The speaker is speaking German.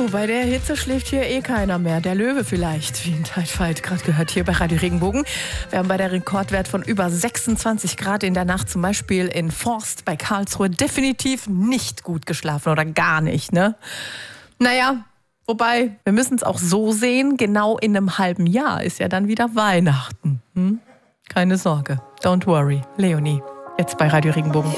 Bei der Hitze schläft hier eh keiner mehr. Der Löwe vielleicht, wie ein Tidefight gerade gehört hier bei Radio Regenbogen. Wir haben bei der Rekordwert von über 26 Grad in der Nacht, zum Beispiel in Forst bei Karlsruhe, definitiv nicht gut geschlafen oder gar nicht, ne? Naja, wobei, wir müssen es auch so sehen, genau in einem halben Jahr ist ja dann wieder Weihnachten. Keine Sorge, don't worry. Leonie, jetzt bei Radio Regenbogen.